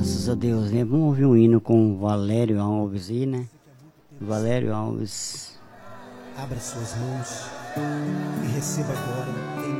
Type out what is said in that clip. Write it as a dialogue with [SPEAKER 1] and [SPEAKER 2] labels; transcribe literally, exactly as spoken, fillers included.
[SPEAKER 1] Graças a Deus, né? Vamos ouvir um hino com o Valério Alves aí, né? Valério Alves.
[SPEAKER 2] Abra suas mãos e receba agora.